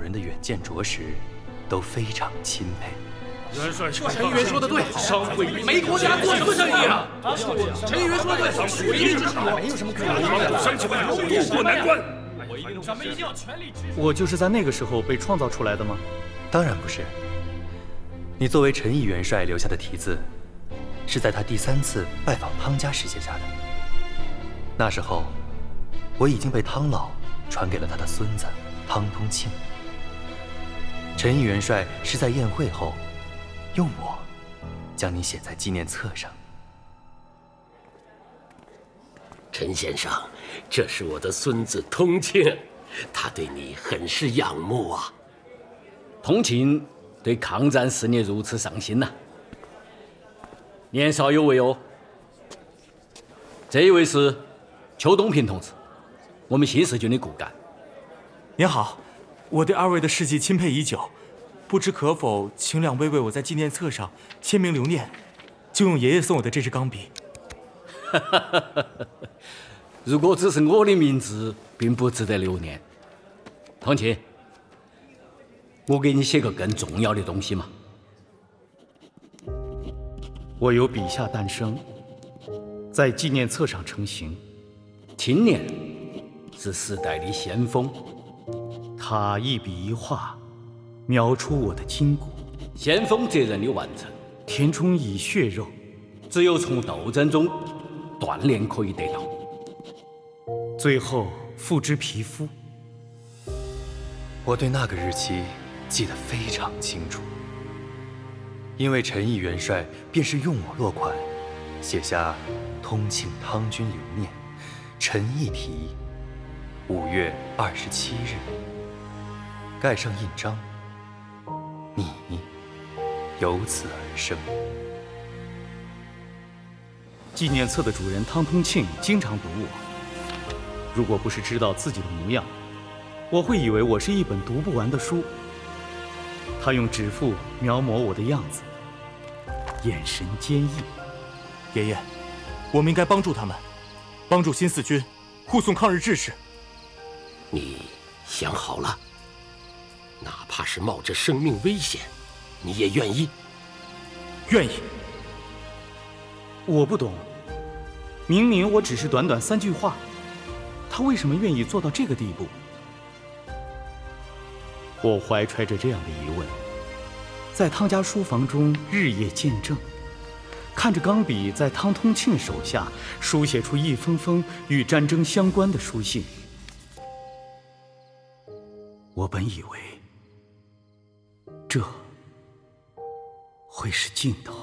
人的远见卓识，都非常钦佩。 元帅， 陈议员说的对， 商会没国家做什么生意啊？陈议员说的对，水利之场没有什么可以商起来，渡过难关。 咱们一定要全力支持。 我就是在那个时候被创造出来的吗？ 当然不是。你作为陈毅元帅留下的题字，是在他第3次拜访汤家时写下的。那时候，我已经被汤老传给了他的孙子汤通庆。陈毅元帅是在宴会后，用我将你写在纪念册上。 陈先生，这是我的孙子通庆，他对你很是仰慕啊。 通庆对抗战事业如此上心呐。年少有为哦。这一位是邱东平同志，我们新四军的骨干。 您好，我对2位的事迹钦佩已久，不知可否请2位为我在纪念册上签名留念，就用爷爷送我的这支钢笔。 如果只是我的名字，并不值得留念。通庆，我给你写个更重要的东西嘛。 我由笔下诞生，在纪念册上成型。 青年是时代的先锋， 他一笔一画，描出我的筋骨。 先锋责任的完成， 填充以血肉， 只有从斗争中锻炼可以得到， 最后付之皮肤。 我对那个日期记得非常清楚，因为陈毅元帅便是用我落款，写下“通庆汤军留念，陈毅题，5月27日”，盖上印章，你由此而生。 纪念册的主人汤通庆经常读我，如果不是知道自己的模样，我会以为我是一本读不完的书。他用指腹描摹我的样子，眼神坚毅。 爷爷，我们应该帮助他们，帮助新四军，护送抗日志士。 你想好了？哪怕是冒着生命危险，你也愿意？ 愿意。 我不懂，明明我只是短短3句话，他为什么愿意做到这个地步？我怀揣着这样的疑问，在汤家书房中日夜见证，看着钢笔在汤通庆手下书写出一封封与战争相关的书信。我本以为这会是尽头。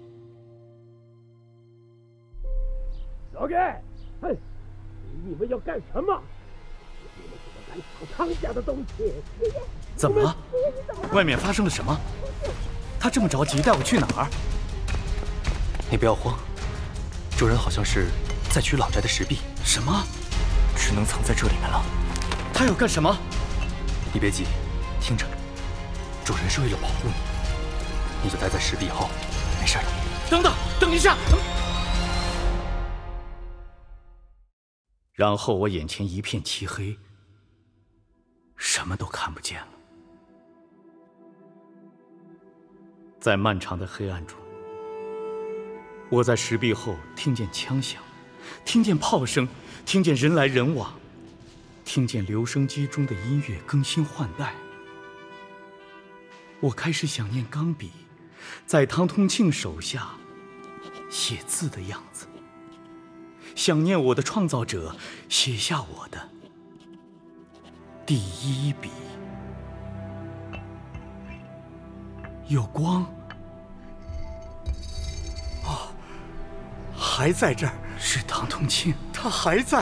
老盖，哼，你们要干什么？你们怎么敢抢汤家的东西？ 怎么了？外面发生了什么？他这么着急带我去哪儿？ 你不要慌，主人好像是在取老宅的石壁。 什么？ 只能藏在这里面了。 他要干什么？ 你别急，听着，主人是为了保护你，你就待在石壁后，没事的。 等等，等一下！然后我眼前一片漆黑，什么都看不见了。在漫长的黑暗中，我在石壁后听见枪响，听见炮声，听见人来人往，听见留声机中的音乐更新换代。我开始想念钢笔在汤通庆手下写字的样子，想念我的创造者写下我的第一笔。有光。 哦，还在这儿。 是汤通庆， 他还在。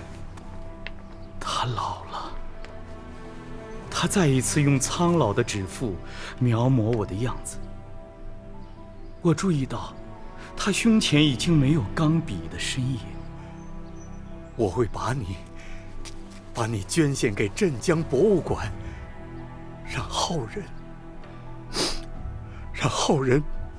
他老了。他再一次用苍老的指腹描摹我的样子。我注意到，他胸前已经没有钢笔的身影。 我会把你捐献给镇江博物馆，让后人。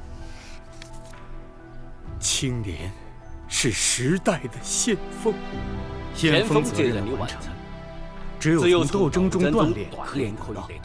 青年是时代的先锋， 先锋责任的完成， 只有从斗争中锻炼可以得到。